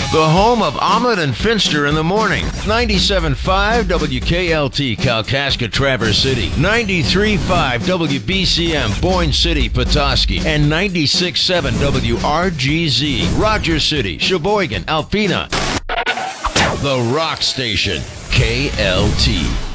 The home of Omelet and Finster in the morning. 97.5 WKLT, Kalkaska, Traverse City. 93.5 WBCM, Boyne City, Petoskey. And 96.7 WRGZ, Rogers City, Sheboygan, Alpena. The Rock Station, KLT.